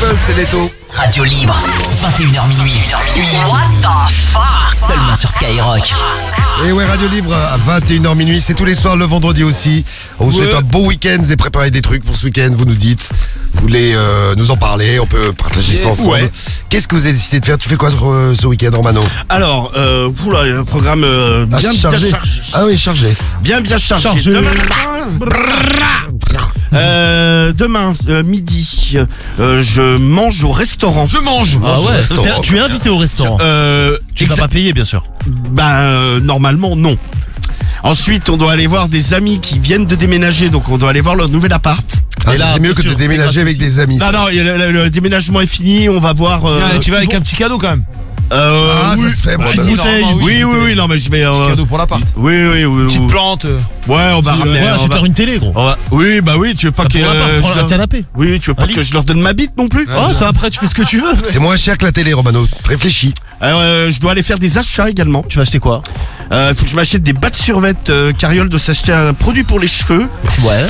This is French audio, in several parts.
People, c'est Leto. Radio Libre, 21h minuit. What the fuck? Seulement sur Skyrock. Et ouais, Radio Libre à 21h minuit, c'est tous les soirs, le vendredi aussi. On vous souhaite un bon week-end et préparer des trucs pour ce week-end, vous nous dites. Vous voulez nous en parler, on peut partager ça ensemble. Ouais. Qu'est-ce que vous avez décidé de faire? Tu fais quoi ce week-end, Romano? Alors, il y a un programme bien chargé. chargé. Ah oui, chargé. Bien chargé. Demain midi, je mange au restaurant. Je mange. Ah ouais, restaurant. Tu es invité au restaurant. Tu vas pas payer, bien sûr. Normalement, non. Ensuite, on doit aller voir des amis qui viennent de déménager, donc on doit aller voir leur nouvel appart. Ah, Et ça, là, c'est mieux bien que de sûr, déménager c'est avec gratuit. des amis. Non, ça. non, le déménagement est fini, on va voir... Tu vas avec un petit cadeau quand même. Ah, oui. ça se fait, bon, Une bah, bouteille. Oui, non, mais je vais... Petit cadeau pour l'appart. Oui. Petite plante. Ouais, on va ramener... Ouais, on c'est va- faire une télé, gros. Oui, tu veux pas que... Prendre un canapé. Oui, tu veux pas Un lit. que je leur donne ma bite non plus? Oh, ça après, tu fais ce que tu veux. c'est moins cher que la télé, Romano. Réfléchis. Je dois aller faire des achats également. Tu vas acheter quoi? Faut que je m'achète des bas de survêt. Carriole de s'acheter un produit pour les cheveux. Ouais.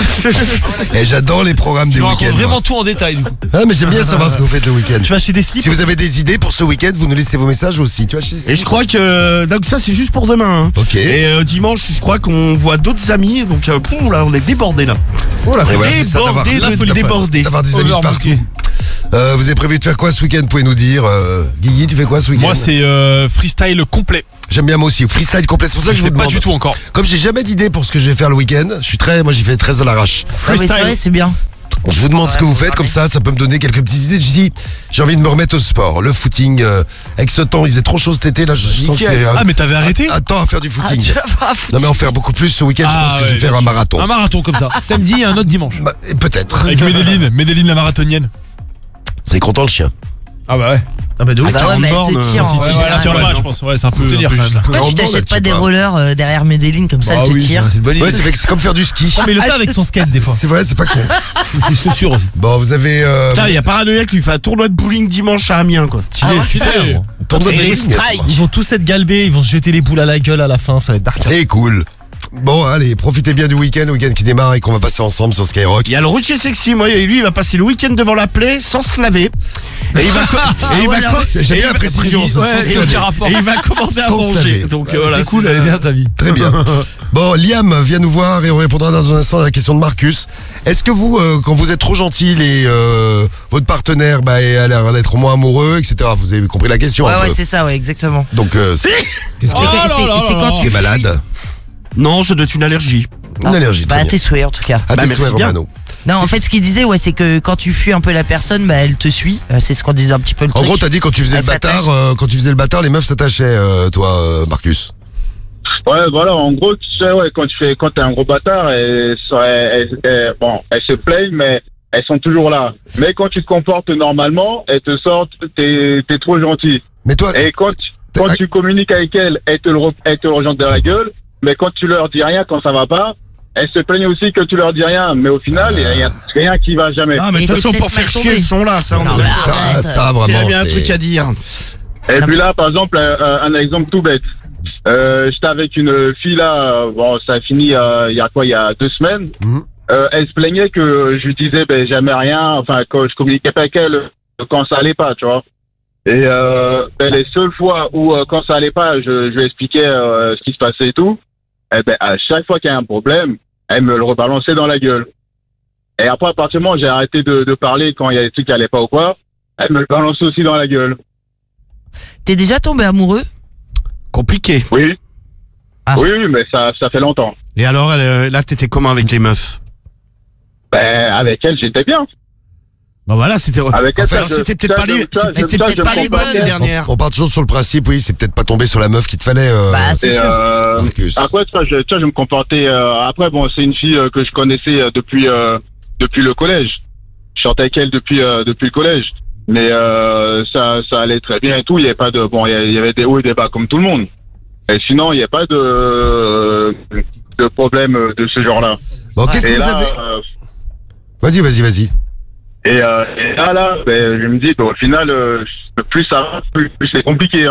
Et j'adore les programmes des Tu racontes week-ends. vraiment moi. tout en détail, du coup. Ah, mais j'aime bien savoir ce que vous faites le week-end. Tu vas acheter des slips? Si vous avez des idées pour ce week-end, vous nous laissez vos messages aussi. Tu vois, Et je crois que donc ça c'est juste pour demain. Hein. Ok. Et dimanche, je crois qu'on voit d'autres amis. Donc là, on est débordés là. Oh la Et voilà, c'est ça, Débordés, la folie. débordés. d'avoir des amis partout. Overbooké. Vous avez prévu de faire quoi ce week-end? Vous pouvez nous dire. Guigui, tu fais quoi ce week-end? Moi, c'est freestyle complet. J'aime bien moi aussi. Freestyle complet, c'est pour ça que Je je vous sais pas demande. du tout encore. Comme j'ai jamais d'idée pour ce que je vais faire le week-end, moi j'y fais très à l'arrache. Ah oui, c'est vrai, c'est bien. Je vous demande ce que vous faites, comme ça peut me donner quelques petites idées. Je dis, j'ai envie de me remettre au sport, le footing. Avec ce temps, il faisait trop chaud cet été, là je sens que c'est Ah, mais t'avais arrêté? un temps à faire du footing. Tu vas pas foutre. Non mais en faire beaucoup plus ce week-end, je pense que je vais faire un marathon. Un marathon comme ça. Samedi et un autre dimanche. Bah, et peut-être. Avec Medellin la marathonienne. C'est content le chien. Ah bah ouais. Ah bah de ouf. Ah bah ouais, mais elle 40 te bornes, tire en Ouais, général. voilà, tire là-bas, je pense. Ouais, c'est un peu tenir, juste quand là. Pourquoi tu Bon, t'achètes bah, pas des je sais pas. rollers derrière Medellin comme ça, Ah elle te oui, tire? C'est une bonne idée. Ouais, c'est comme faire du ski. Mais il le fait avec son skate des fois. C'est vrai, c'est pas con. C'est chaussures aussi. Bon, vous avez. Putain, il y a Paranoïa qui lui fait un tournoi de bowling dimanche à Amiens quoi. Stylé, super. gros. tournoi de c'est les bowling, strikes. Ils vont tous être galbés, ils vont se jeter les boules à la gueule à la fin, ça va être dark. C'est cool. Bon, allez, profitez bien du week-end qui démarre et qu'on va passer ensemble sur Skyrock. Il y a le routier sexy, moi, et lui, il va passer le week-end devant la plaie sans se laver. Et il va, J'aime bien la précision. Ouais, sans se et laver. il va commander à Sans se manger. laver. Donc voilà, C'est cool, ça. elle est bien ta vie. Très bien. Bon, Liam vient nous voir et on répondra dans un instant à la question de Marcus. Est-ce que vous, quand vous êtes trop gentil, votre partenaire a l'air d'être moins amoureux, etc. Vous avez compris la question un Ouais, peu. c'est ça, ouais, exactement. Donc, qu'est-ce C'est que c'est quand t'es tu malade? Non, ça doit être une allergie. Une allergie, très Bah, bien. tes souhaits en tout cas. À Bah, tes merci souhaits, bien. Romano. Non, en fait, ce qu'il disait, ouais, c'est que quand tu fuis un peu la personne, bah, elle te suit. C'est ce qu'on disait un petit peu le En truc. gros, t'as dit quand tu faisais Elle le bâtard, les meufs s'attachaient, toi, Marcus. Ouais, voilà, en gros, tu sais, ouais, quand t'es un gros bâtard, elles se plaignent, mais elles sont toujours là. Mais quand tu te comportes normalement, elles te sortent, t'es trop gentil. Mais toi, Et quand tu communiques avec elles, elles te le rejettent dans la gueule, mais quand tu leur dis rien, quand ça va pas, elles se plaignent aussi que tu leur dis rien. Mais au final, il y a rien qui va jamais. Ah, mais de Et toute façon, t'es pour peut-être faire mal chier, tombé. ils sont là, ça. Non, mais ça, arrête. ça, Il vraiment, a bien un c'est- truc à dire. Et puis là, par exemple, un exemple tout bête. J'étais avec une fille là, bon, ça a fini il y a 2 semaines. Mhm. Elle se plaignait que je lui disais jamais rien, enfin que je communiquais pas avec elle quand ça allait pas, tu vois. Et les seules fois où quand ça allait pas, je lui expliquais ce qui se passait et tout. Et à chaque fois qu'il y a un problème, elle me le rebalançait dans la gueule. Et après, à partir du moment où j'ai arrêté de parler quand il y a des trucs qui allaient pas ou quoi, elle me le balançait aussi dans la gueule. T'es déjà tombé amoureux? Compliqué. Oui. Ah. Oui, mais ça fait longtemps. Et alors, là, t'étais comment avec les meufs? Avec elle, j'étais bien. Bah voilà, c'était. Avec elle, Alors, c'était peut-être pas les, c'était ça, peut-être je pas les comprends bonnes, les pas. dernières. on part toujours sur le principe, oui, c'est peut-être pas tombé sur la meuf qu'il te fallait, Bah, c'est Et, sûr. Marcus. après, tu vois, je me comportais. Après, bon, c'est une fille que je connaissais depuis le collège. Je sortais avec elle depuis le collège. Mais ça allait très bien et tout. Il y avait pas de il y avait des hauts et des bas comme tout le monde. Et sinon, il n'y a pas de problème de ce genre-là. Bon, qu'est-ce que Et vous là, avez... Vas-y. et là, je me dis, au final, plus ça va, plus c'est compliqué, hein.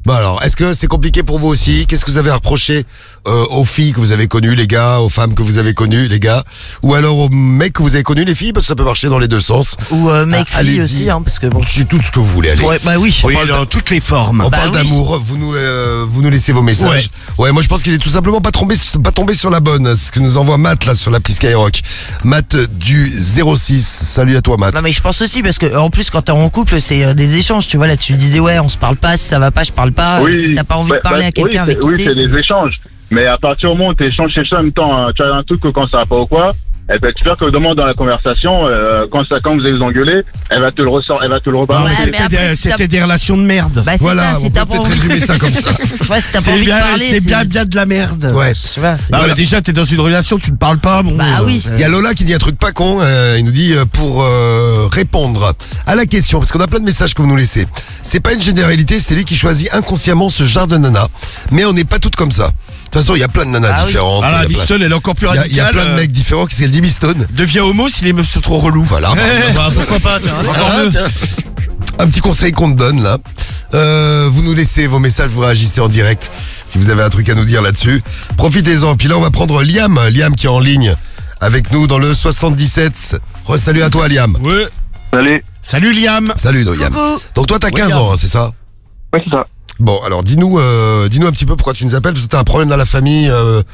Bah alors, est-ce que c'est compliqué pour vous aussi? Qu'est-ce que vous avez à reprocher aux filles que vous avez connues, les gars, aux femmes que vous avez connues, les gars, ou alors aux mecs que vous avez connus, les filles, parce que ça peut marcher dans les deux sens. Ou mec fille allez-y. aussi, hein, parce que bon. C'est tout ce que vous voulez, allez. Ouais, bah oui. Oui, dans toutes les formes. On Bah parle oui. d'amour, vous nous laissez vos messages. Ouais, moi je pense qu'il est tout simplement pas tombé sur la bonne. C'est ce que nous envoie Matt là sur la petite Skyrock. Matt du 06. Salut à toi Matt. Non mais je pense aussi parce que en plus quand t'es en couple c'est des échanges, tu vois, là tu disais ouais on se parle pas, si ça va pas je parle pas, si t'as pas envie de parler à quelqu'un avec qui oui, t'es, c'est des échanges. Mais à partir du moment où tu échanges chez ça en même temps, tu as un truc que quand ça va pas ou quoi, eh ben, tu vois que demain dans la conversation, quand vous allez vous engueuler, elle va te le reparler. Ouais, mais après, si C'était des relations de merde. bah c'est Voilà, ça, si on t'as peut pas peut-être envie résumer ça comme ça. ouais, si t'as pas C'était envie de bien, parler, c'était c'est- bien de la merde. Ouais. tu vois, c'est- Bah, mais déjà, t'es dans une relation, tu ne parles pas, bon. Bah oui. Il y a Lola qui dit un truc pas con, il nous dit pour répondre à la question, parce qu'on a plein de messages que vous nous laissez. C'est pas une généralité, c'est lui qui choisit inconsciemment ce genre de nana, mais on n'est pas toutes comme ça. De toute façon, il y a plein de nanas Ah oui. différentes. Voilà, il y a plein- Biston, elle est encore plus il y a- radicale. il y a plein de mecs différents. Qu'est-ce qu'elle dit, Biston? Devient homo si les meufs sont trop relous. Voilà. Bah, pourquoi pas, tiens. Ah, tiens. Un petit conseil qu'on te donne là. Vous nous laissez vos messages, vous réagissez en direct si vous avez un truc à nous dire là-dessus. Profitez-en. Puis là, on va prendre Liam qui est en ligne avec nous dans le 77. Salut à toi, Liam. Ouais. Salut. Salut Liam. Salut, Liam. Coucou. Donc toi, t'as 15 ans, hein, c'est ça? Ouais, c'est ça. Bon, alors dis-nous un petit peu pourquoi tu nous appelles, parce que t'as un problème dans la famille.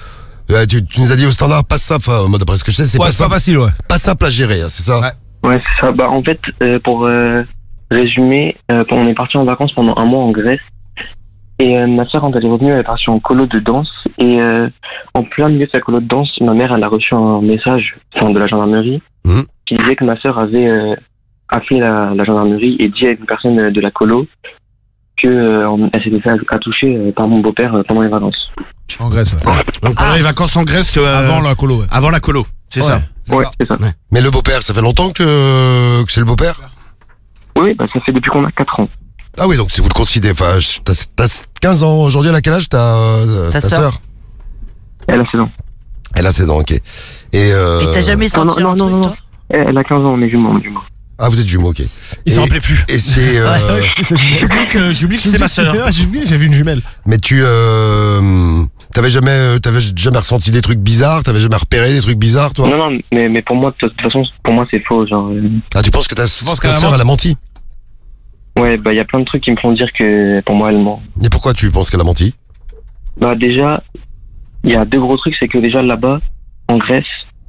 Tu nous as dit au standard, pas simple, enfin, moi, d'après ce que je sais, c'est Ouais, pas c'est pas simple, facile, ouais. pas simple à gérer, hein, c'est ça? Ouais. Ouais, c'est ça. Bah, en fait, pour résumer, on est parti en vacances pendant un mois en Grèce. Et ma soeur, quand elle est revenue, elle est partie en colo de danse. Et en plein milieu de sa colo de danse, ma mère, elle a reçu un message de la gendarmerie qui disait que ma soeur avait appelé la gendarmerie et dit à une personne de la colo que elle s'était fait attoucher par mon beau-père pendant les vacances. En Grèce, ouais. Donc pendant les vacances en Grèce, Avant la colo, ouais. avant la colo, c'est ça. Ouais, c'est ça. Mais le beau-père, ça fait longtemps que c'est le beau-père? Oui, bah, ça fait depuis qu'on a 4 ans. Ah oui, donc si vous le considérez, enfin, t'as 15 ans aujourd'hui, elle a quel âge ta sœur sœur? Elle a 16 ans. Elle a 16 ans, ok. Et t'as jamais senti non, un truc, non. toi? Elle a 15 ans, on est jumeaux. Ah, vous êtes jumeaux, ok. Il s'en rappelait plus. Et c'est... J'oublie que c'était ma sœur. J'ai oublié, j'ai vu une jumelle. Mais tu... t'avais jamais ressenti des trucs bizarres? T'avais jamais repéré des trucs bizarres, toi? Non, mais pour moi, de toute façon, pour moi, c'est faux. Genre, Ah, tu penses que ta qu'elle a sœur, elle a menti? ouais, bah, il y a plein de trucs qui me font dire que pour moi, elle ment. Et pourquoi tu penses qu'elle a menti? Bah, déjà, il y a 2 gros trucs. C'est que déjà, là-bas, en Grèce,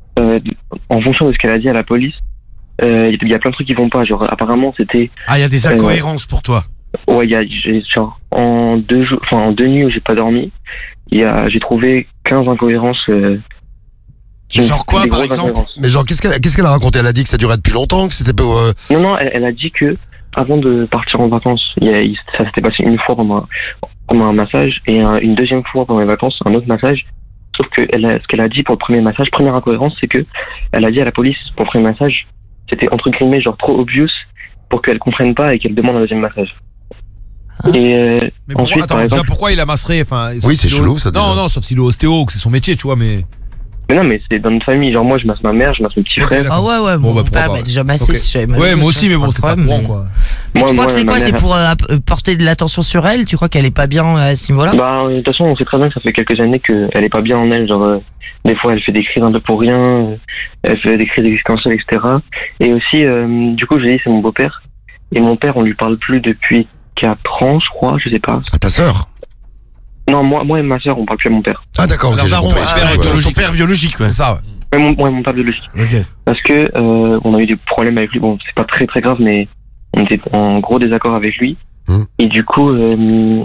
en fonction de ce qu'elle a dit à la police, il y a plein de trucs qui vont pas. Genre, apparemment, c'était. Ah, il y a des incohérences pour toi. Ouais, genre, en 2 jours, enfin, en 2 nuits où j'ai pas dormi, j'ai trouvé 15 incohérences. Genre quoi, des par grosses exemple? incohérences. Mais genre, qu'est-ce qu'elle a raconté? Elle a dit que ça durait depuis longtemps, que c'était pas... Non, elle a dit que avant de partir en vacances, ça s'était passé une fois pendant un massage et une deuxième fois pendant les vacances, un autre massage. Sauf que ce qu'elle a dit pour le premier massage, première incohérence, c'est que elle a dit à la police pour le premier massage, c'était entre guillemets genre trop obvious pour qu'elle comprenne pas et qu'elle demande un deuxième massage. Et Mais pourquoi, ensuite, attends, par déjà, exemple, pourquoi il a masseré, enfin, Oui, c'est chelou, ça, Non, déjà. non, sauf s'il est ostéo, que c'est son métier, tu vois, mais. mais non, mais c'est dans notre famille. Genre moi, je masse ma mère, je masse mes petits Ok, frères. d'accord. Ah ouais, Bon, mon bah, pourquoi père pas, m'a ouais. déjà massé Ok. si j'avais mal. Ouais, au moi dos, aussi, ça, mais bon, c'est pas problème, courant, mais- quoi. Mais tu Moi, crois que c'est ma quoi? C'est mère- pour porter de l'attention sur elle? Tu crois qu'elle est pas bien à ce niveau-là? Bah, de toute façon, on sait très bien que ça fait quelques années qu'elle est pas bien en elle. Genre, des fois, elle fait des crises un peu pour rien, elle fait des crises existentielles, etc. Et aussi, du coup, j'ai dit, c'est mon beau-père. Et mon père, on lui parle plus depuis 4 ans, je crois, je sais pas. À ta sœur? Non, moi et ma soeur, on parle plus à mon père. Ah d'accord, ok, Alors, j'ai daron, compris. ah, j'ai ouais, compris, ouais. Ton père biologique, ouais. C'est ça, ouais. Ouais, mon père biologique. Ok. Parce que, on a eu des problèmes avec lui. Bon, c'est pas très très grave, mais on était en gros désaccord avec lui. Et du coup, on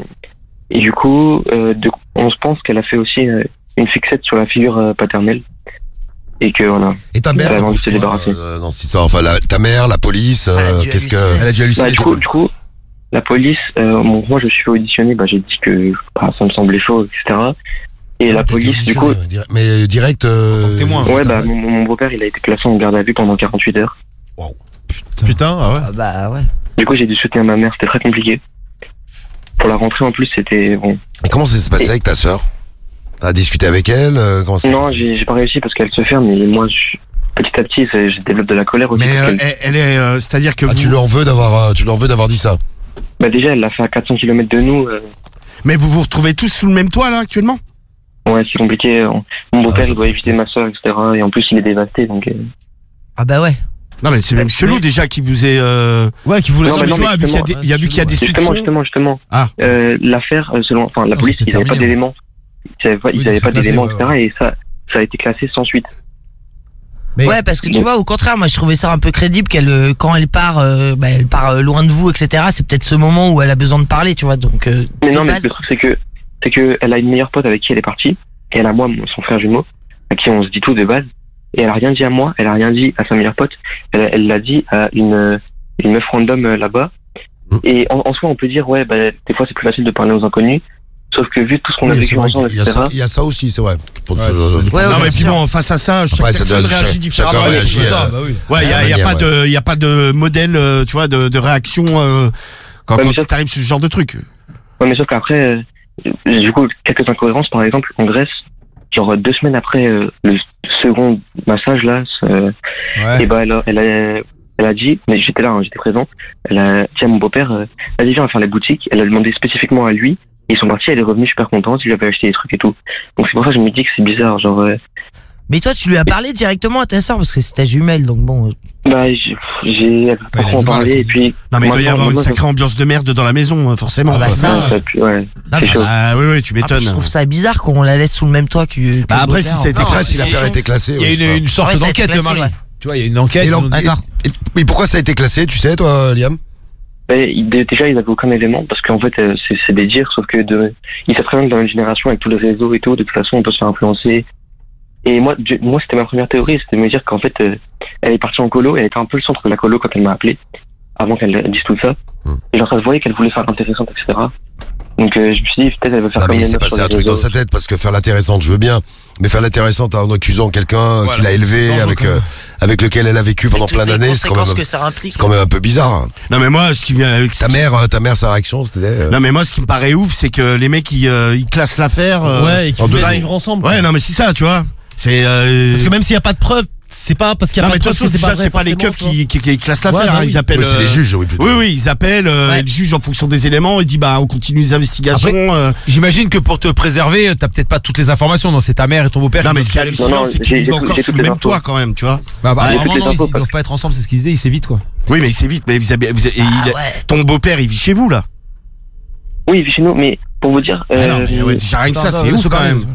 se pense qu'elle a fait aussi une fixette sur la figure paternelle. Et que voilà. Et ta mère, Elle a elle envie de pense se quoi, débarrasser. dans cette histoire? Enfin, ta mère, la police, Elle a dû qu'est-ce que... halluciner. Elle a dû Bah, halluciner. du coup, la police, moi je suis auditionné, j'ai dit que ça me semblait chaud, etc. Et la Ah, t'as été police, du coup, auditionné, mais direct... En tant que témoin. ouais, bah, mon beau-père, il a été placé en garde à vue pendant 48 heures. Putain, ah ouais. Ah bah ouais. Du coup, j'ai dû soutenir ma mère, c'était très compliqué. Pour la rentrée, en plus, c'était bon. Et comment ça s'est passé avec ta sœur? T'as discuté avec elle? Comment ça s'est Non, passé? j'ai pas réussi parce qu'elle se ferme, mais moi, petit à petit, je développe de la colère aussi. Mais parce qu'elle- elle est, c'est-à-dire que Ah, tu lui en veux d'avoir dit ça? Bah déjà, elle l'a fait à 400 km de nous. Mais vous vous retrouvez tous sous le même toit là actuellement? Ouais, c'est compliqué. Mon beau-père, il doit éviter ma soeur, etc. Et en plus, il est dévasté, donc... Ah bah ouais. Non mais c'est même chelou déjà qui vous est... Ouais, qui voulait Non, mais tu vois, vu justement, qu'il y a des soupçons. Justement. Ah. L'affaire, selon... Enfin, la police, c'était ils n'avaient pas terminé, d'éléments. Ils n'avaient Oui, pas donc c'est d'éléments, classé, etc. Et ça a été classé sans suite. Mais- Ouais, parce que tu vois, au contraire, moi je trouvais ça un peu crédible qu'elle, quand elle part loin de vous, etc. C'est peut-être ce moment où elle a besoin de parler, tu vois. Donc, Mais de non, mais base- le truc, c'est que elle a une meilleure pote avec qui elle est partie. Et elle a moi, son frère jumeau, à qui on se dit tout de base. Et elle a rien dit à moi, elle a rien dit à sa meilleure pote. Elle l'a dit à une meuf random là-bas. Et en soi, on peut dire, ouais, bah, des fois c'est plus facile de parler aux inconnus. Sauf que vu tout ce qu'on a Oui, vécu c'est vrai ensemble, qu'il y a etc. ça- il y a ça aussi, c'est vrai. Pour Ouais, ce- Ouais, Non bien mais puis sûr. bon, face à ça, chaque Après, ça personne doit- réagit chacun différemment. réagit, c'est ça. bah oui. Ouais, il y a manière, pas y a pas de modèle, tu vois, de réaction quand Ouais, mais quand ça- t'arrives ce genre de truc. Ouais, mais sauf qu'après, du coup, quelques incohérences, par exemple, en Grèce, genre 2 semaines après le second massage, là, Ouais. et bah, elle a dit, mais j'étais là, hein, j'étais présent, elle a dit à mon beau-père, vas-y, viens faire la boutique. Elle a demandé spécifiquement à lui, et ils sont partis, elle est revenue super contente, il lui avait acheté des trucs et tout. Donc c'est pour ça que je me dis que c'est bizarre, genre, Mais toi, tu lui as parlé directement à ta soeur parce que c'est ta jumelle, donc bon. bah, elle peut pas il a trop en du mal à parler, et puis. Non mais il doit y avoir une maintenant, sacrée ambiance de merde dans la maison, forcément. Ah bah ça. ouais. Non, C'est mais- chaud. Ah oui, tu Ah, m'étonnes. je trouve ça bizarre qu'on la laisse sous le même toit que. Bah après, si ça a été Après, classé, si l'affaire a été classée. Il y a oui, c'est pas- une sorte Ouais, ça a été d'enquête, classé, Marie. ouais. Tu vois, il y a une enquête. Et ils l'en- ont- D'accord. Mais pourquoi ça a été classé, tu sais, toi, Liam? Déjà, ils avaient aucun élément, parce qu'en fait, c'est des dires, sauf que ils savent très bien que dans une génération, avec tous les réseaux et tout, de toute façon, on peut se faire influencer. Et moi, c'était ma première théorie, c'était de me dire qu'en fait, elle est partie en colo, elle était un peu le centre de la colo quand elle m'a appelé, avant qu'elle dise tout ça. Et genre, ça se voyait qu'elle voulait faire intéressante, etc. Donc, je me suis dit, peut-être elle veut faire Non, comme mais il les s'est meufs passé sur un les truc dans réseaux. sa tête, parce que faire l'intéressante, je veux bien. Mais faire l'intéressante en accusant quelqu'un Voilà, qui l'a c'est élevé, dangereux, avec, quand même. avec lequel elle a vécu pendant Toutes plein les d'années, c'est conséquences que ça implique. quand même un peu bizarre. Non mais moi, ce qui vient, Ta mère, sa réaction, c'était. non mais moi, ce qui me paraît ouf, c'est que les mecs ils classent l'affaire. Ouais, et en qu'ils deux voulaient jours. vivre ensemble. Ouais, non mais c'est ça, tu vois. C'est. Parce que même s'il n'y a pas de preuves, c'est pas parce qu'il y a Non pas mais de de toute preuves façon, que déjà, c'est pas les forcément, keufs tu vois. qui classent l'affaire. Ouais, bah hein, oui. ils appellent. Oui, c'est les juges, oui, plutôt. Oui, ils appellent Ouais. et le juge en fonction des éléments. Il dit bah on continue les investigations. J'imagine que pour te préserver, t'as peut-être pas toutes les informations. Non, c'est ta mère et ton beau-père. Non qui mais doivent ce qui est vérifier. hallucinant, Non, c'est qu'ils j'ai vivent toutes encore les sous le même infos. toit quand même, tu vois. Bah, j'ai apparemment, toutes les non, infos, ils doivent pas être ensemble, c'est ce qu'ils disaient, il s'est vite quoi. Oui, mais c'est vite. Mais Ah ouais. ton beau-père, il vit chez vous là. Oui, il vit chez nous, mais pour vous dire, Ah non, mais ouais, déjà rien que ça, c'est ouf quand même.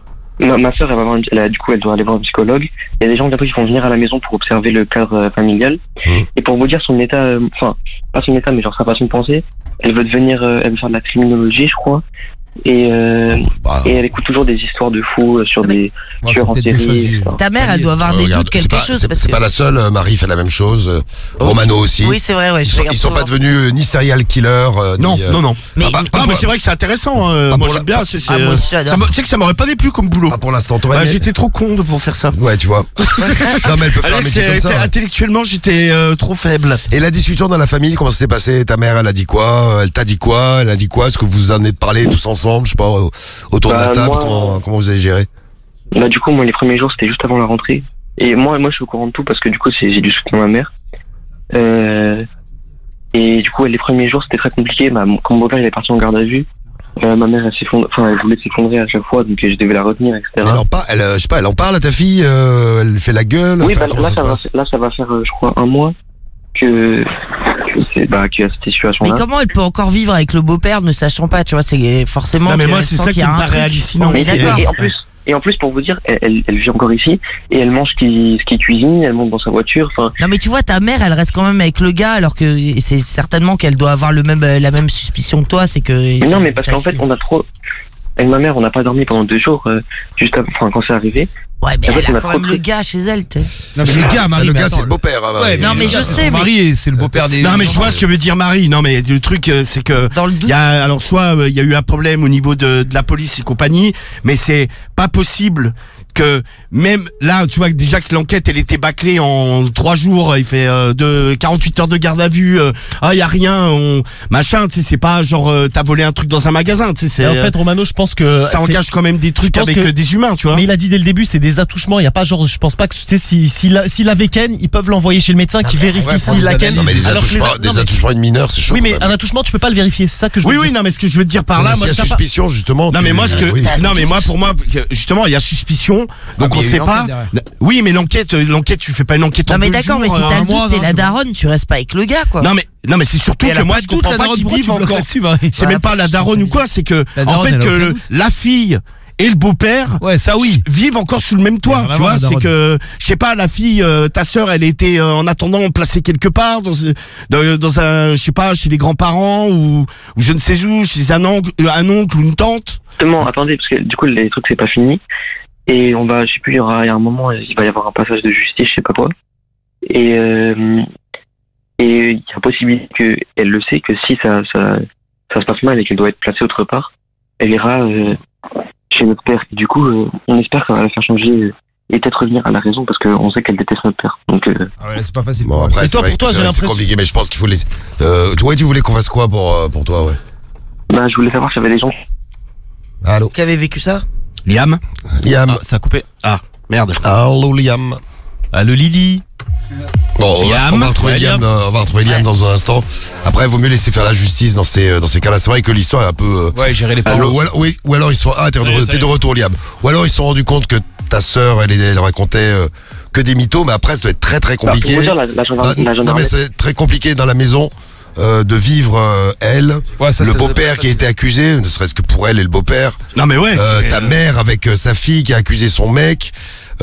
ma soeur, du coup, elle doit aller voir un psychologue. Il y a des gens bientôt qui vont venir à la maison pour observer le cadre familial. Et pour vous dire son état, enfin, pas son état, mais genre sa façon de penser, elle veut elle veut faire de la criminologie, je crois. Et Bah, elle écoute toujours des histoires de fous sur Mais- des Ouais, tueurs en c'est peut-être des série, choses, etc. Ta mère, elle doit avoir des regarde, doutes, quelque c'est pas- chose. c'est- parce C'est que... pas la seule, Marie fait la même chose, Romano aussi. Oui, c'est vrai, ouais. Ils sont pas devenus ni serial killer, Non, ni, non. Mais, Mais c'est vrai que c'est intéressant. Pas Moi pour j'aime bien. C'est, Ah, moi aussi, j'adore. tu sais que ça m'aurait pas déplu comme boulot. Pas pour l'instant. Toi, Bah, j'étais trop con pour faire ça. Ouais, tu vois. Non, mais elle peut faire un Alex, métier comme ça. intellectuellement, j'étais trop faible. Et la discussion dans la famille, comment ça s'est passé? Ta mère, elle a dit quoi? Elle t'a dit quoi? Elle a dit quoi? Est-ce que vous en avez parlé tous ensemble? Je sais pas, autour de la Bah, table, moi- comment vous avez géré? Bah, du coup, moi, les premiers jours, c'était juste avant la rentrée. Et moi, je suis au courant de tout parce que du coup, j'ai dû soutenir ma mère. Et du coup, les premiers jours, c'était très compliqué. Bah, quand mon beau-père il est parti en garde à vue, ma mère, elle voulait s'effondrer à chaque fois, donc je devais la retenir, etc. Elle en parle, je sais pas, elle en parle à ta fille, elle fait la gueule. Oui, enfin, bah, comment ça se passe? là, ça va faire, je crois, un mois qu'il y a cette situation-là. Mais comment elle peut encore vivre avec le beau-père ne sachant pas, tu vois, c'est forcément. Non, mais qu'elle moi, c'est sent ça qu'il qui y a me un paraît truc. hallucinant. Mais d'accord. Et en plus, pour vous dire, elle vit encore ici et elle mange ce qui cuisine, elle monte dans sa voiture. Enfin, Non mais tu vois, ta mère, elle reste quand même avec le gars, alors que c'est certainement qu'elle doit avoir la même suspicion que toi, c'est que. mais non, mais parce sa qu'en fait, fille- on a trop. Avec ma mère, on n'a pas dormi pendant 2 jours, juste quand c'est arrivé. Ouais, mais en fait, elle on a a quand trop même de le trucs. gars chez elle, tu sais. Non, mais le gars, Marie. Le mais gars, attends, c'est le beau-père. hein, Ouais, Marie. non, mais je sais, mais- Marie, c'est le beau-père des. Non, mais je vois ce que veut dire Marie. Non, mais le truc, c'est que. Dans le doute. Il y a, alors, soit il y a eu un problème au niveau de la police et compagnie, mais c'est pas possible Donc même là, tu vois déjà que l'enquête elle était bâclée en 3 jours, il fait de 48 heures de garde à vue, il y a rien, machin, tu sais, c'est pas genre t'as volé un truc dans un magasin, tu sais, c'est en fait Romano, je pense que ça engage quand même des trucs avec des humains, tu vois. Mais il a dit dès le début, c'est des attouchements, il y a pas genre, je pense pas que tu sais s'il avait ken, ils peuvent l'envoyer chez le médecin qui vérifie s'il a ken. Non mais des attouchements de mineurs, c'est chaud. Oui, mais un attouchement, tu peux pas le vérifier, c'est ça que je veux dire. Oui, non, mais ce que je veux te dire par là, moi, il y a suspicion justement. Non, mais moi, pour moi, justement, il y a suspicion, donc on sait pas. Oui, mais l'enquête, tu fais pas une enquête en 2 jours. Non, mais d'accord, mais si t'as le doute, t'es la daronne, tu restes pas avec le gars, quoi. Non, mais c'est surtout que moi, je comprends pas qu'ils vivent encore. C'est même pas la daronne ou quoi, c'est que, en fait, que la fille et le beau-père vivent encore sous le même toit, tu vois, c'est que je sais pas, la fille, ta sœur, elle était en attendant placée quelque part dans un, je sais pas, chez les grands-parents ou je ne sais où, chez un oncle ou une tante. Justement, attendez, parce que du coup les trucs c'est pas fini et je sais plus, il y a un moment, il va y avoir un passage de justice, je sais pas quoi, et il y a possibilité qu'elle le sait que si ça se passe mal et qu'elle doit être placée autre part, elle ira chez notre père. Et du coup, on espère que ça va la faire changer et peut-être revenir à la raison parce qu'on sait qu'elle déteste notre père. Donc, c'est pas facile. Bon, après, et toi, pour toi, j'ai l'impression. C'est compliqué, mais je pense qu'il faut laisser. Toi, tu voulais qu'on fasse quoi pour toi, ouais? Je voulais savoir s'il y avait des gens. Allô? Qui avait vécu ça? Liam, Ça a coupé. Ah, merde. Allô, Liam. Le Lily. Bon, on va retrouver Liam dans un instant. Après, il vaut mieux laisser faire la justice dans ces cas-là. C'est vrai que l'histoire est un peu. Gérer les parents. Ou alors ils sont. Ah, t'es de retour, Liam. Ou alors ils se sont rendus compte que ta sœur, elle racontait que des mythos, mais après, ça doit être très très compliqué. Non, mais c'est très compliqué dans la maison. De vivre le beau-père qui a été accusé, ne serait-ce que pour elle et le beau-père. Non mais ouais. Ta mère avec sa fille qui a accusé son mec.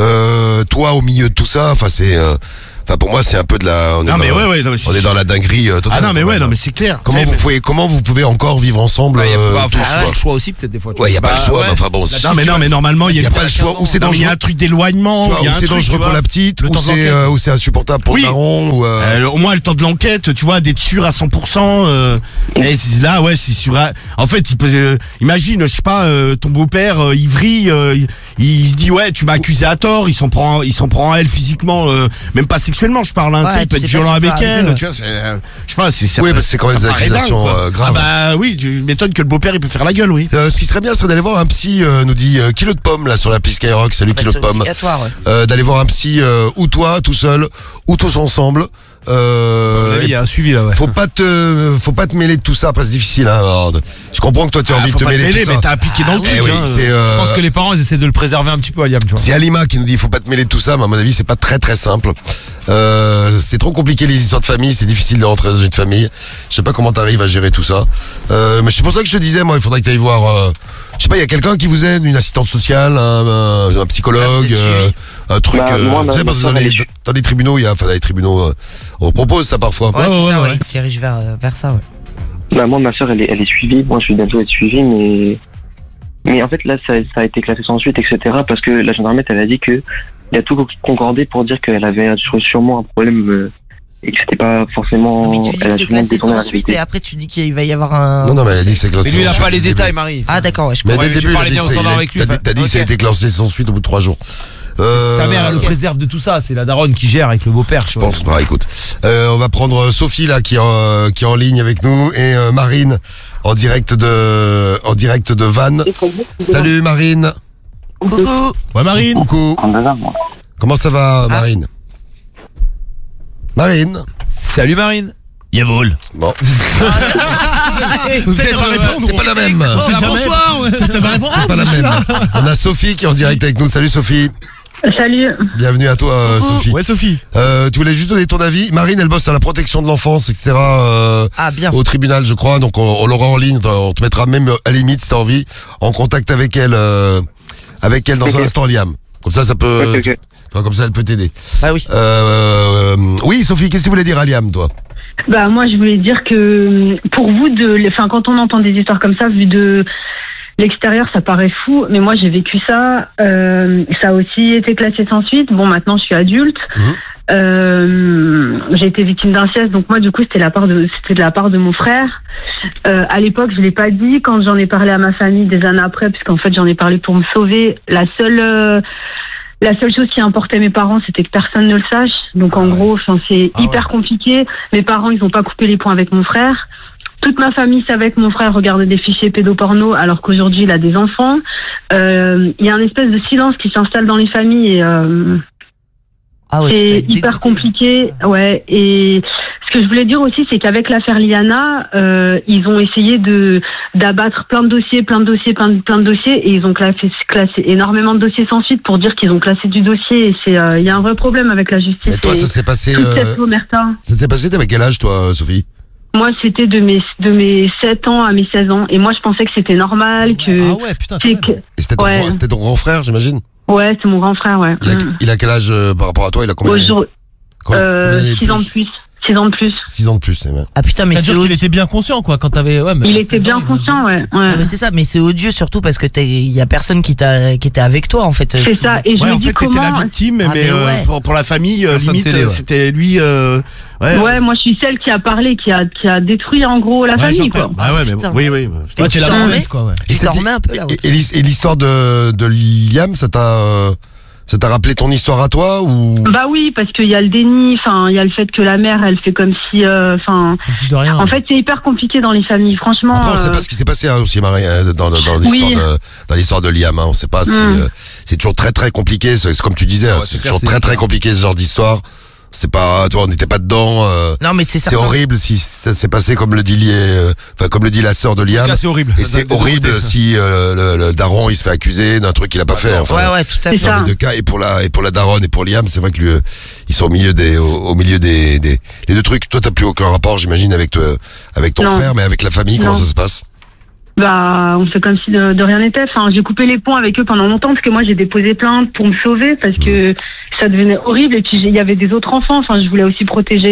Toi au milieu de tout ça. Enfin c'est. Pour moi, c'est un peu de la. On est dans la dinguerie totale. Ah non mais ouais, non mais c'est clair. Comment vous pouvez encore vivre ensemble tous le choix aussi peut-être des fois. Ouais, il y a pas le choix. Mais enfin bon. Non mais normalement il y a pas le choix. Ou c'est dangereux. Il y a un truc d'éloignement. Ou c'est dangereux pour la petite. Ou c'est insupportable pour le daron. Au moins le temps de l'enquête, tu vois, d'être sûr à 100%. Et là ouais, c'est sûr. En fait, imagine, je sais pas, ton beau-père Ivry, il se dit ouais, tu m'as accusé à tort. Il s'en prend à elle physiquement, même pas sexuellement, je parle, tu sais, il peut être violent avec elle, tu vois, je sais pas, oui, parce que c'est quand même des accusations graves. Ah bah oui, tu m'étonnes que le beau-père il peut faire la gueule, oui. Ce qui serait bien, c'est d'aller voir un psy, nous dit Kilo de Pomme là sur l'appli Skyrock, salut Kilo de Pomme. D'aller voir un psy, ou toi tout seul, ou tous ensemble. Il y a un suivi là, ouais. Faut pas te mêler de tout ça, après c'est difficile, hein. Je comprends que toi tu as envie de te mêler de tout ça. Mais t'as impliqué dans le truc, oui, je pense que les parents ils essaient de le préserver un petit peu, Liam, tu vois. C'est Alima qui nous dit faut pas te mêler de tout ça, mais à mon avis c'est pas très très simple. C'est trop compliqué les histoires de famille, c'est difficile de rentrer dans une famille. Je sais pas comment t'arrives à gérer tout ça. Mais c'est pour ça que je te disais, moi, il faudrait que t'ailles voir. Je sais pas, il y a quelqu'un qui vous aide, une assistante sociale, un psychologue, un truc. Tu sais, dans les tribunaux, dans les tribunaux, on propose ça parfois. Ouais, c'est ça, ouais. Qui dirige vers ça, ouais. Moi, ma soeur, elle est suivie. Moi, je suis bientôt être suivie, mais en fait, là, ça a été classé sans suite, etc. Parce que la gendarmerie, elle a dit que il a tout concordé pour dire qu'elle avait sûrement un problème et que c'était pas forcément. Mais tu dis que c'est classé sans suite et après tu dis qu'il va y avoir un. Non, mais elle a dit que c'est classé sans suite. Mais lui, il a pas les détails, Marie. Ah, d'accord, ouais, je comprends. comprends. Mais dès le début, t'as dit que ça a été classé sans suite au bout de 3 jours. Sa mère, elle le préserve de tout ça. C'est la daronne qui gère avec le beau-père, je pense. Bah, écoute, on va prendre Sophie là qui est en ligne avec nous et Marine en direct de Vannes. Salut Marine. Coucou. Ouais Marine. Coucou. Comment ça va Marine? Marine. Salut Marine. Yavoul. Bon. C'est pas la même. Bonsoir. C'est pas la même. On a Sophie qui est en direct avec nous. Salut Sophie. Salut. Bienvenue à toi Sophie. Ouais Sophie. Tu voulais juste donner ton avis. Marine, elle bosse à la protection de l'enfance, etc. Bien. Au tribunal, je crois. Donc on l'aura en ligne. On te mettra même à la limite si t'as envie en contact avec elle dans un instant, Liam. Comme ça peut. Okay. Comme ça, elle peut t'aider. Bah oui. Oui, Sophie, qu'est-ce que tu voulais dire à Liam, toi? Moi, je voulais dire que pour vous, quand on entend des histoires comme ça, vu de l'extérieur, ça paraît fou, mais moi, j'ai vécu ça. Ça a aussi été classé sans suite. Bon, maintenant, je suis adulte. J'ai été victime d'inceste, donc moi, du coup, c'était de la part de mon frère. À l'époque, je l'ai pas dit. Quand j'en ai parlé à ma famille des années après, puisqu'en fait, j'en ai parlé pour me sauver. La seule chose qui importait mes parents, c'était que personne ne le sache. Donc, en gros, c'est hyper compliqué. Mes parents, ils ont pas coupé les ponts avec mon frère. Toute ma famille savait que mon frère regardait des fichiers pédoporno alors qu'aujourd'hui il a des enfants. Il y a un espèce de silence qui s'installe dans les familles et c'est hyper compliqué. Ouais. Et ce que je voulais dire aussi, c'est qu'avec l'affaire Liana, ils ont essayé d'abattre plein de dossiers, et ils ont classé énormément de dossiers sans suite pour dire qu'ils ont classé du dossier. Et il y a un vrai problème avec la justice. Et toi, ça s'est passé. Ça s'est passé. T'avais quel âge, toi, Sophie? Moi, c'était de mes 7 ans à mes 16 ans. Et moi, je pensais que c'était normal. Ah ouais, putain. Et c'était ton grand frère, j'imagine? Ouais, c'est mon grand frère, ouais. Il a quel âge par rapport à toi? Il a combien 6 ans de plus. 6 ans de plus. 6 ans de plus, c'est bien. Ah putain, mais c'est il était bien conscient, quoi, quand t'avais. Ouais, il était bien conscient, ouais. Ah, mais c'est ça, mais c'est odieux surtout parce que il y a personne qui était avec toi, en fait. C'est ça. Et je en me dis fait, t'étais la victime, mais pour la famille, limite, c'était lui. Ouais, moi je suis celle qui a parlé, qui a détruit en gros la famille, quoi. Ah ouais, mais oui. Toi, tu t'en remets, quoi. Tu t'en remets un peu là. Et l'histoire de Liam, ça t'a rappelé ton histoire à toi ou? Bah oui, parce qu'il y a le déni, il y a le fait que la mère, elle fait comme si, comme si de rien. En fait, c'est hyper compliqué dans les familles, franchement. Après, on sait pas ce qui s'est passé aussi, Marie, dans l'histoire de Liam. On sait pas. C'est toujours très très compliqué. C'est comme tu disais, c'est toujours très très compliqué ce genre d'histoire. C'est pas, toi, on n'était pas dedans. Non, mais c'est horrible si ça s'est passé comme le dit la sœur de Liam. C'est horrible. Et c'est horrible si le daron il se fait accuser d'un truc qu'il a pas fait. Enfin, ouais, tout à fait. Dans les deux cas, et pour la daronne et pour Liam, c'est vrai que ils sont au milieu des deux trucs. Toi, t'as plus aucun rapport, j'imagine, avec ton frère, mais avec la famille, comment ça se passe? Bah, on fait comme si de rien n'était. J'ai coupé les ponts avec eux pendant longtemps parce que moi j'ai déposé plainte pour me sauver parce que ça devenait horrible et puis il y avait des autres enfants. Je voulais aussi protéger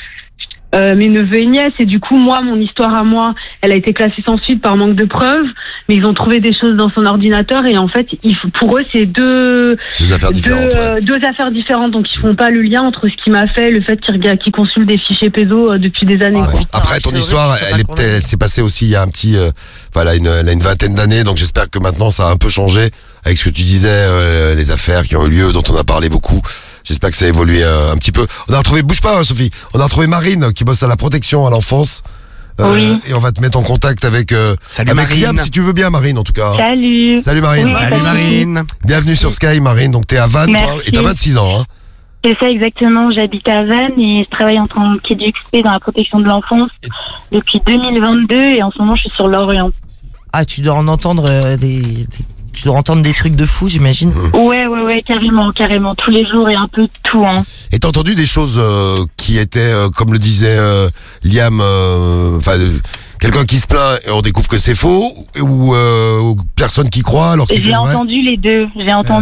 mes neveux et nièces et du coup moi mon histoire à moi elle a été classée sans suite par manque de preuves, mais ils ont trouvé des choses dans son ordinateur et en fait pour eux c'est deux affaires différentes, donc ils font pas le lien entre ce qu'il m'a fait et le fait qu'il consulte des fichiers pédos depuis des années. Quoi. Après ton histoire elle s'est passée aussi il y a un petit elle a une vingtaine d'années, donc j'espère que maintenant ça a un peu changé avec ce que tu disais, les affaires qui ont eu lieu dont on a parlé beaucoup. J'espère que ça a évolué un petit peu. On a retrouvé, bouge pas Sophie, on a retrouvé Marine qui bosse à la protection à l'enfance. Oui. Et on va te mettre en contact avec Liam, si tu veux bien, Marine, en tout cas. Salut. Salut Marine. Oui, salut Marine. Bienvenue sur Sky, Marine. Donc t'es à Vannes, toi, et t'as 26 ans. Hein. C'est ça exactement, j'habite à Vannes et je travaille en tant qu'éduxp dans la protection de l'enfance depuis 2022 et en ce moment je suis sur Lorient. Ah, tu dois en entendre tu dois entendre des trucs de fou, j'imagine. Ouais, carrément, tous les jours et un peu de tout. Hein. Et t'as entendu des choses qui étaient, comme le disait Liam, quelqu'un qui se plaint et on découvre que c'est faux, ou personne qui croit alors que c'est vrai? J'ai entendu les deux, et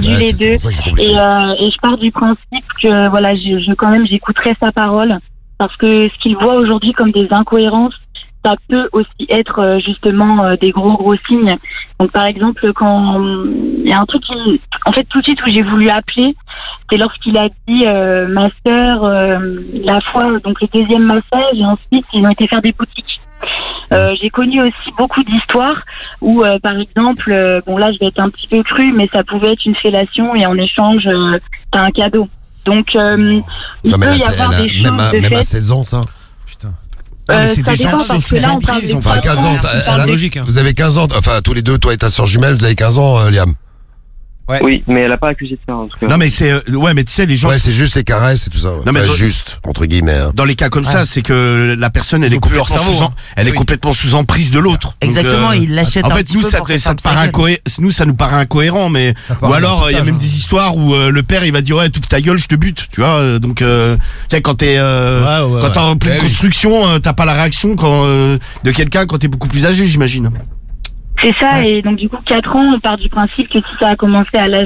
je pars du principe que voilà, j'écouterai sa parole parce que ce qu'il voit aujourd'hui comme des incohérences, ça peut aussi être justement des gros signes. Donc par exemple, quand il y a un truc en fait tout de suite où j'ai voulu appeler, c'est lorsqu'il a dit ma sœur, la fois donc le deuxième massage et ensuite ils ont été faire des boutiques. J'ai connu aussi beaucoup d'histoires où par exemple, là je vais être un petit peu crue, mais ça pouvait être une fellation et en échange t'as un cadeau. Donc il peut y avoir des choses même à 16 ans ça. mais c'est des gens qui sont sous emprise, ils ont 15 ans. Vous avez 15 ans, enfin tous les deux, toi et ta soeur jumelle, vous avez 15 ans, Liam. Ouais. Oui, mais elle a pas accusé de ça en tout cas. Non mais c'est mais tu sais les gens. Ouais, c'est juste les caresses et tout ça. Ouais. Non mais juste entre guillemets. Dans les cas comme ça, c'est que la personne elle est complètement sous emprise de l'autre. Exactement, il l'achète. En fait, nous ça nous paraît incohérent, mais ou alors il y a même des histoires où le père il va dire ouais, toute ta gueule, je te bute, tu vois. Donc tu sais quand t'es en pleine construction, t'as pas la réaction de quelqu'un quand t'es beaucoup plus âgé, j'imagine. C'est ça, et donc du coup 4 ans, on part du principe que si ça a commencé à l'âge de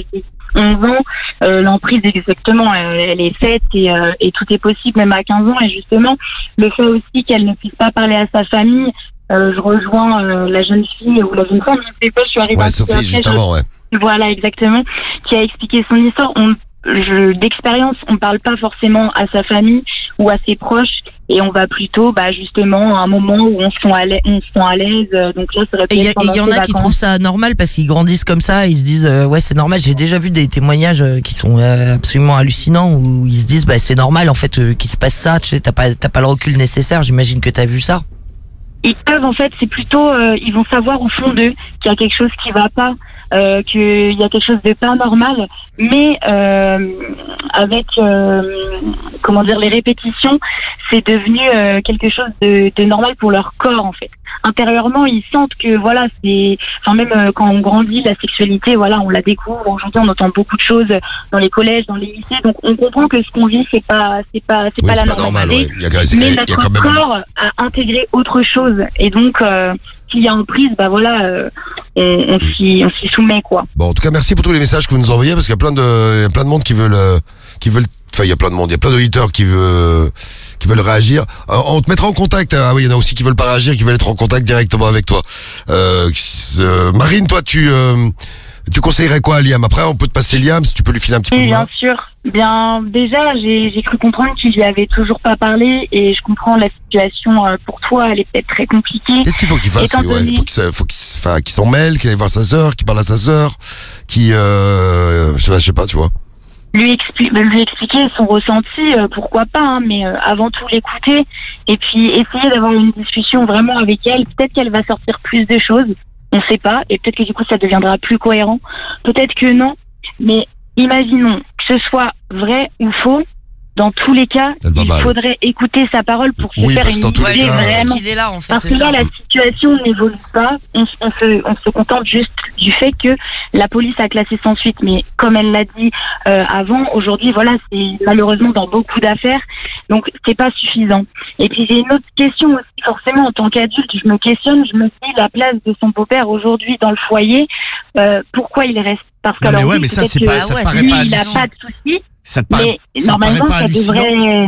11 ans, l'emprise exactement, elle est faite et tout est possible même à 15 ans. Et justement, le fait aussi qu'elle ne puisse pas parler à sa famille, je rejoins la jeune fille ou la jeune femme, je ne sais pas, je suis arrivée à Sophie, justement, ouais. Voilà, exactement, qui a expliqué son histoire. D'expérience, on ne parle pas forcément à sa famille ou à ses proches, et on va plutôt, justement, à un moment où on se sent à l'aise. Donc là, ça aurait pu être pendant il y en a qui trouvent ça normal parce qu'ils grandissent comme ça, ils se disent ouais, c'est normal. J'ai déjà vu des témoignages qui sont absolument hallucinants où ils se disent c'est normal en fait qu'il se passe ça. Tu sais, t'as pas le recul nécessaire. J'imagine que t'as vu ça. Ils peuvent, en fait, c'est plutôt, ils vont savoir au fond d'eux qu'il y a quelque chose qui va pas, qu'il y a quelque chose de pas normal, mais avec, comment dire, les répétitions, c'est devenu quelque chose de normal pour leur corps, en fait. Intérieurement, ils sentent que, voilà, même quand on grandit, la sexualité, voilà, on la découvre. Aujourd'hui, on entend beaucoup de choses dans les collèges, dans les lycées, donc on comprend que ce qu'on vit, c'est pas la normalité. Normal, ouais. Mais notre corps a intégré autre chose. Et donc, s'il y a emprise, on s'y soumet, quoi. Bon, en tout cas, merci pour tous les messages que vous nous envoyez, parce qu'il y a plein de monde qui veulent, enfin, il y a plein de monde, il y a plein d'auditeurs qui veulent réagir. On te mettra en contact. Ah oui, il y en a aussi qui veulent pas réagir, qui veulent être en contact directement avec toi. Marine, toi, tu conseillerais quoi à Liam? Après, on peut te passer Liam, si tu peux lui filer un petit coup de main. Bien sûr. Bien, déjà, j'ai cru comprendre qu'il lui avait toujours pas parlé, et je comprends la situation pour toi, elle est peut-être très compliquée. Qu'est-ce qu'il faut qu'il fasse? Faut qu'il s'en mêle, qu'il aille voir sa sœur, qu'il parle à sa sœur, je sais pas, tu vois. Lui expliquer son ressenti, pourquoi pas, hein, mais avant tout l'écouter, et puis essayer d'avoir une discussion vraiment avec elle. Peut-être qu'elle va sortir plus de choses, on sait pas, et peut-être que du coup ça deviendra plus cohérent, peut-être que non, mais imaginons que ce soit vrai ou faux, dans tous les cas, il faudrait écouter sa parole pour se faire une idée vraiment. Parce que là, la situation n'évolue pas. On se contente juste du fait que la police a classé sans suite. Mais comme elle l'a dit avant, aujourd'hui, voilà, c'est malheureusement dans beaucoup d'affaires. Donc, c'est pas suffisant. Et puis, j'ai une autre question aussi. Forcément, en tant qu'adulte, je me questionne. Je me dis la place de son beau-père aujourd'hui dans le foyer. Pourquoi il reste? Parce que alors, mais ça, c'est pas, ça paraît pas. Il n'a pas de soucis. Mais normalement, ça devrait.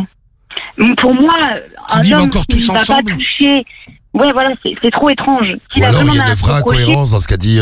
Pour moi, un homme qui ne va pas toucher. Ouais, voilà, c'est trop étrange. Ou alors il y a une vraie incohérence dans ce qu'a dit,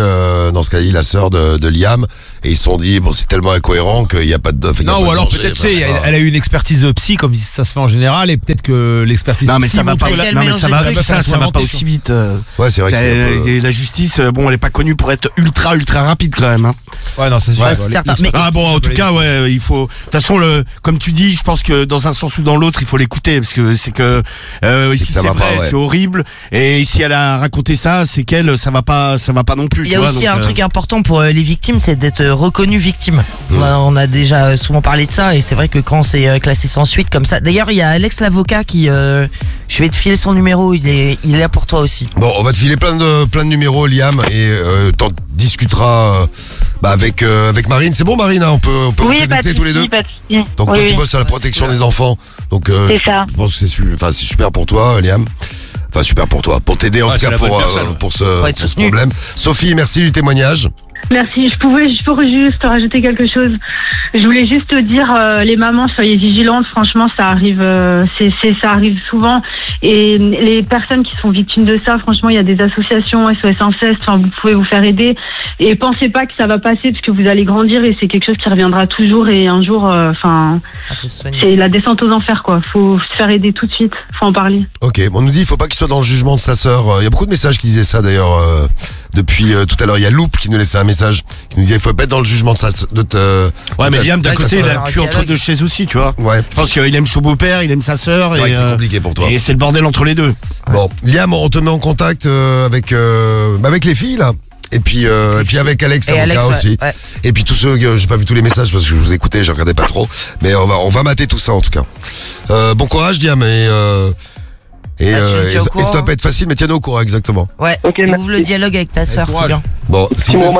la sœur de Liam, et ils se sont dit bon, c'est tellement incohérent qu'il n'y a pas de deuil. Non, ou alors peut-être elle a eu une expertise psy comme ça se fait en général, et peut-être que l'expertise. Non mais ça va pas. Non mais ça va pas aussi vite. Ouais, c'est vrai. Que la justice, bon, elle est pas connue pour être ultra rapide quand même. Hein. Ouais, non, c'est sûr. Certain. Ah bon, en tout cas, ouais, il faut. De toute façon, comme tu dis, je pense que dans un sens ou dans l'autre, il faut l'écouter, parce que c'est que si c'est vrai, c'est horrible. Et si elle a raconté ça, c'est qu'elle, ça va pas non plus. Il y a aussi un truc important pour les victimes, c'est d'être reconnu victime. On a déjà souvent parlé de ça, et c'est vrai que quand c'est classé sans suite comme ça. D'ailleurs, il y a Alex l'avocat qui, je vais te filer son numéro. Il est là pour toi aussi. Bon, on va te filer plein de numéros, Liam, et t'en discuteras avec Marine. C'est bon, Marine, hein, on peut vous connecter tous les deux. Donc toi, tu bosses à la protection des enfants. Donc je pense que c'est super pour toi, Liam. Enfin, super pour toi, pour t'aider en tout cas pour ce problème. Sophie, merci du témoignage. Merci, je pourrais juste rajouter quelque chose. Je voulais juste te dire, les mamans, soyez vigilantes. Franchement, ça arrive, ça arrive souvent. Et les personnes qui sont victimes de ça, franchement, il y a des associations, SOS Inceste. Enfin, vous pouvez vous faire aider. Et pensez pas que ça va passer, parce que vous allez grandir et c'est quelque chose qui reviendra toujours. Et un jour, c'est la descente aux enfers, quoi. Faut se faire aider tout de suite. Faut en parler. Ok, on nous dit, il faut pas qu'il soit dans le jugement de sa sœur. Il y a beaucoup de messages qui disaient ça d'ailleurs. Depuis tout à l'heure, il y a Loup qui nous laissait un message qui nous disait il faut pas être dans le jugement de Ouais, mais Liam d'un côté il a le cul entre deux chaises aussi, tu vois. Ouais. Je pense qu'il aime son beau-père, il aime sa sœur. C'est vrai que c'est compliqué pour toi. Et c'est le bordel entre les deux. Bon, Liam, on te met en contact avec les filles là. Et puis avec Alex l'avocat aussi. Ouais. Et puis tous ceux, j'ai pas vu tous les messages parce que je vous écoutais, je regardais pas trop. Mais on va mater tout ça en tout cas. Bon courage, Liam, et ça doit pas être facile, mais tiens-nous au courant, exactement. Ouais, ouvre le dialogue avec ta sœur, c'est bien. Bon, si vous...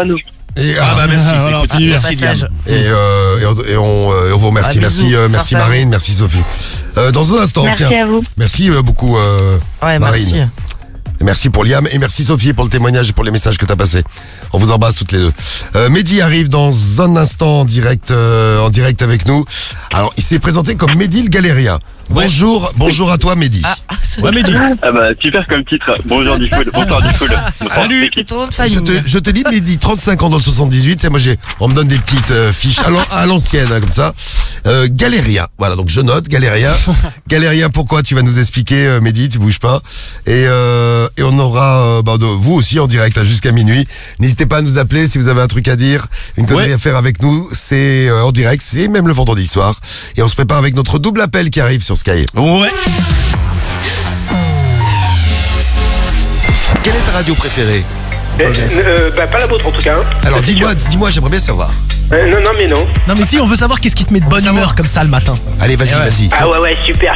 merci Liam. Et on vous remercie. Merci Marine, merci Sophie. Dans un instant, merci à vous. Merci beaucoup Marine. Merci. Merci pour Liam et merci Sophie pour le témoignage et pour les messages que tu as passés. On vous embrasse toutes les deux. Mehdi arrive dans un instant en direct avec nous. Alors, il s'est présenté comme Mehdi le Galérien. Bonjour à toi Mehdi. Ouais Mehdi. Ah bah super comme titre. Bonjour du full. Bonsoir du full. Salut, c'est ton nom de famille. Je te lis Mehdi, 35 ans dans le 78. C'est moi on me donne des petites fiches à l'ancienne comme ça. Galérien. Voilà, donc je note Galérien. Galérien, pourquoi? Tu vas nous expliquer Mehdi, tu bouges pas. Et on aura vous aussi en direct jusqu'à minuit. N'hésitez pas à nous appeler si vous avez un truc à dire, une connerie à faire avec nous. C'est en direct, c'est même le vendredi soir. Et on se prépare avec notre double appel qui arrive sur Sky. Ouais. Quelle est ta radio préférée? Pas la vôtre en tout cas. Hein. Alors dis-moi, j'aimerais bien savoir. Non. Non mais si, on veut savoir qu'est-ce qui te met de bonne humeur comme ça le matin. Allez, vas-y. Ah ouais, super.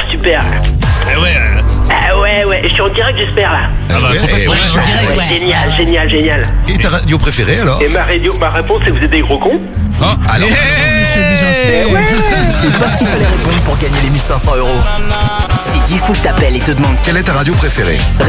Ah ouais, je suis en direct j'espère là. Génial. Et ta radio préférée alors? Et ma réponse c'est que vous êtes des gros cons. Alors C'est pas ce qu'il fallait répondre pour gagner les 1500 €. C'est Diffoul t'appelle et te demande quelle est ta radio préférée?